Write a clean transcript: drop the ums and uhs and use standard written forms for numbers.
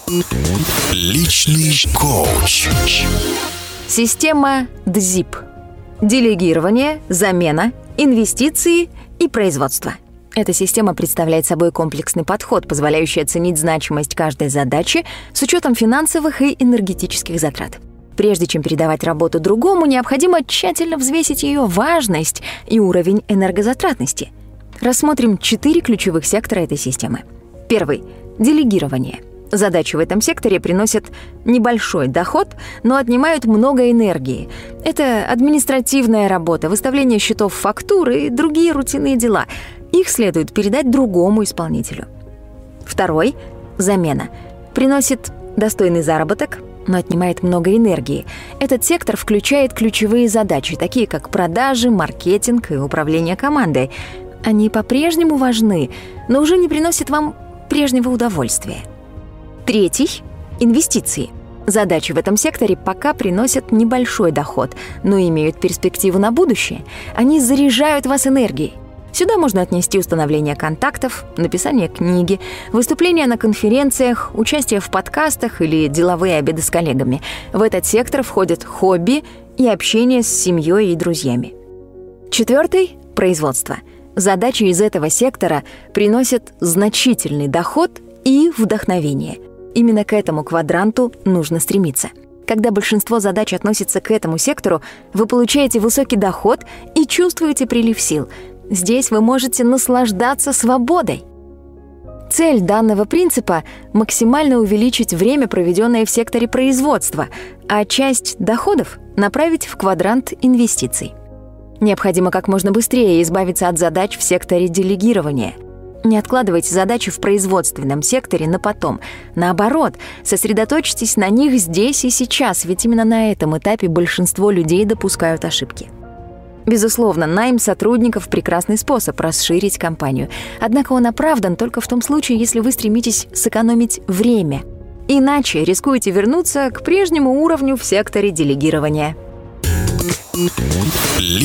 Личный коуч. Система ДЗИП. Делегирование, замена, инвестиции и производство. Эта система представляет собой комплексный подход, позволяющий оценить значимость каждой задачи с учетом финансовых и энергетических затрат. Прежде чем передавать работу другому, необходимо тщательно взвесить ее важность и уровень энергозатратности. Рассмотрим 4 ключевых сектора этой системы. Первый — делегирование. Задачи в этом секторе приносят небольшой доход, но отнимают много энергии. Это административная работа, выставление счетов, фактур и другие рутинные дела. Их следует передать другому исполнителю. Второй — замена. Приносит достойный заработок, но отнимает много энергии. Этот сектор включает ключевые задачи, такие как продажи, маркетинг и управление командой. Они по-прежнему важны, но уже не приносят вам прежнего удовольствия. Третий — инвестиции. Задачи в этом секторе пока приносят небольшой доход, но имеют перспективу на будущее. Они заряжают вас энергией. Сюда можно отнести установление контактов, написание книги, выступления на конференциях, участие в подкастах или деловые обеды с коллегами. В этот сектор входят хобби и общение с семьей и друзьями. Четвертый — производство. Задачи из этого сектора приносят значительный доход и вдохновение. Именно к этому квадранту нужно стремиться. Когда большинство задач относится к этому сектору, вы получаете высокий доход и чувствуете прилив сил. Здесь вы можете наслаждаться свободой. Цель данного принципа — максимально увеличить время, проведенное в секторе производства, а часть доходов направить в квадрант инвестиций. Необходимо как можно быстрее избавиться от задач в секторе делегирования. Не откладывайте задачи в производственном секторе на потом. Наоборот, сосредоточьтесь на них здесь и сейчас, ведь именно на этом этапе большинство людей допускают ошибки. Безусловно, найм сотрудников — прекрасный способ расширить компанию. Однако он оправдан только в том случае, если вы стремитесь сэкономить время. Иначе рискуете вернуться к прежнему уровню в секторе делегирования.